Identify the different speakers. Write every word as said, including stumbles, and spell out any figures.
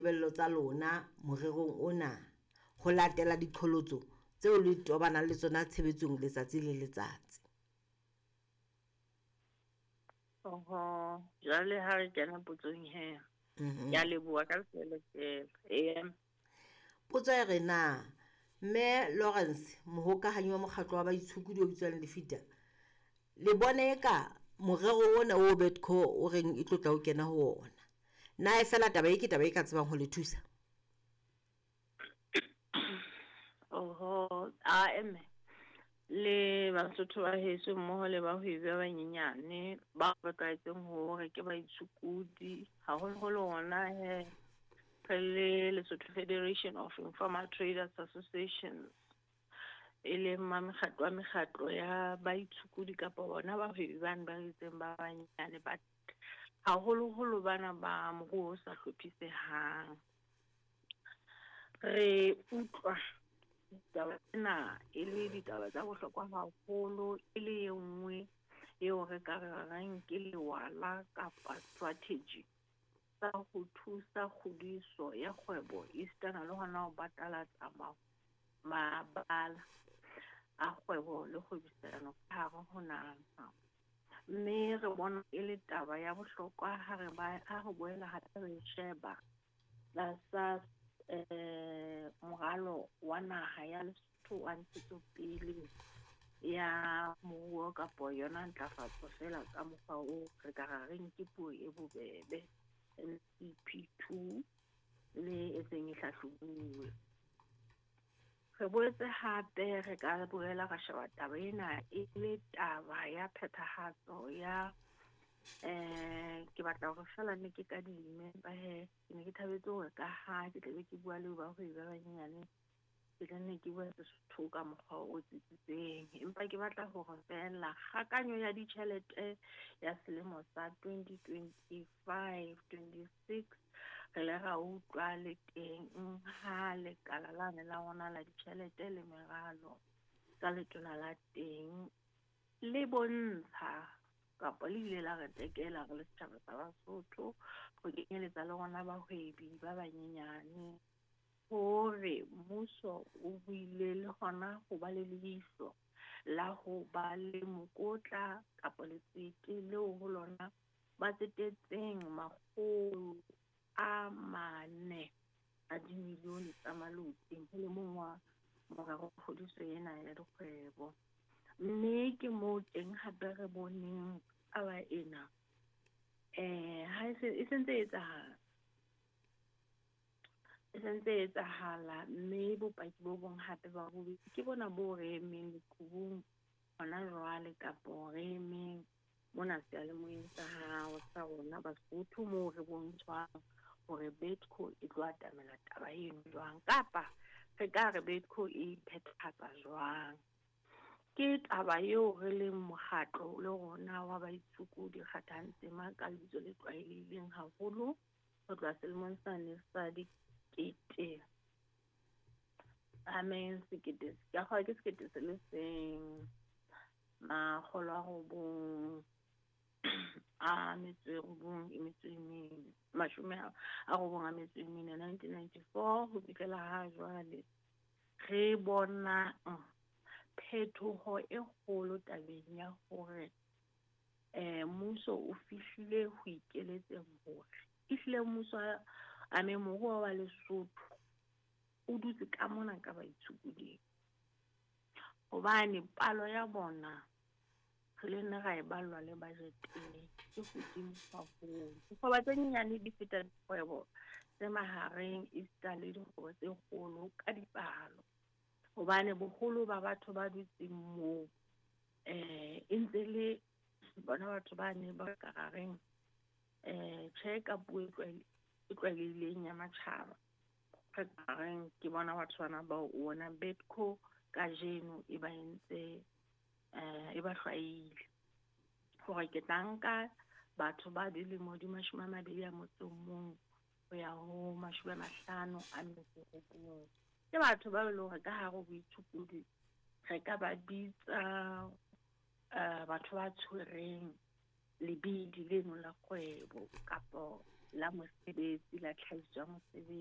Speaker 1: bello tsa lona morerong ona ho latela diqholotso tseo le tobanang le tsona tshebetsong letsatsi le letsatsi.
Speaker 2: Oho, jwale ha re kena potsong he. Ya leboha ka selekele. Eh.
Speaker 1: Potso e re na Mme Lawrence mohokahanyi wa mokgatlo wa baitshokodi o bitswang Lefita le bone eka morero ona o Betco o reng e tlotla o kena ho ona. Na e fela taba e ke taba e ka tsebang ho le thusa?
Speaker 2: Oho, a eme. Le Basotho ba heso mmoho le bahwebi ba banyenyane ba ba tlwaetseng hore ke baitshokodi haholoholo ona he le Lesotho Federation of Informal Traders Associations e leng mekgatlo a mekgatlo ya baitshokodi kapa bona bahwebi bane ba itseng ba banyenyane ba haholoholo bana ba moruo o sa hlophisehang. Re utlwa taba ena e le ditaba tsa bohlokwa haholo e le e nngwe eo re ka rerang ke lewala kapa strategy tsa ho thusa kgodiso ya kgwebo Eastern le hona ho batalatsa mabala a kgwebo le kgwebisano ka hare ho naha. Mme re bona e le taba ya bohlokwa ha re ba ha re boela hape re sheba la sa eh moralo wa naha ya Lesotho wa ntshetsopele ya moruo kapa yona ntlafatso fela ka mokgwa o re ka rareng ke puo e bobebe N E P two le e seng e hlahlobuwe. Re boetse hape re ka boela ra sheba taba ena e le taba ya phethahatso ya eh ke batla hore fela ne ke ka dime ba he ke ne ke thabetse hore ka ha ke tlabe ke bua le ba ho ba banyenyane ke ne ke bua Sesotho ka mokgwa o tsitsitseng, empa ke batla hore fela kgakanyo ya ditjhelete ya selemo sa twenty twenty-five twenty-six re le ra utlwa le teng ha lekala lane la rona la ditjhelete le meralo ka letona la teng le bontsha kapa le ile la re tekela re le setjhaba sa Basotho go kenyeletsa le rona bahwebi ba banyenyane hore mmuso o buile le hona ho ba le leihlo la ho ba le mokotla kapa letsete leo ho lona ba tsetetseng makgolo a mane a dimilione tsa malotse ho le mong wa morero kgodiso ena ya dikgwebo. Mme ke mo teng hape re boneng aba ena eh ha e sentse etsahala e sentse etsahala mme bopaki bo bong hape ba bobedi ke bona bo re emeng lekubung hona jwale kapa re emeng mona seyalemoyeng sa hao sa rona Basotho moo re bontshwang hore Betco e tlo atamela taba eno jwang kapa re ka re Betco e phethahatsa jwang. Ke taba eo re leng mokgatlo le rona wa baitshokodi kgathantsema ka lebitso le tlwaelehileng haholo ho tloha selemong sane sa dikete amen sekete ka ha ke sekete se le seng makgolo a robong a metso e robong e metso e mene mashome a robong a metso e mene nineteen ninety-four ho fihlela ha jwale re bona phetoho e kgolo tabeng ya hore eh mmuso o fihlile ho ikeletseng hore ihlile mmuso a me moruo wa Lesotho o dutse ka mona ka baitshokodi hobane palo ya bona re le nna ga e ballwa le budget e ke hodimo haholo. Dikgwebo tse nyane di feta dikgwebo tse mahareng Eastern le dikgwebo tse kgolo ka dipalo hobane boholo ba batho ba dutseng moo eh e ntse le bona batho ba ne ba ka rareng eh tjhe ka puo e tlwaelehileng ya matjhaba re ka reng ke bona batho bana ba ona Betco ka jeno e ba entse eh e ba hlwaile hore ke tanka batho ba dilemo di mashome a mabedi a motso mong ho ya ho mashome a mahlano a metso e robong ke batho ba le hore ka hare ho boitshokodi re ka ba bitsa eh batho ba tshwereng lebidi leno la kgwebo kapa la mosebetsi la tlhahiso ya mosebetsi.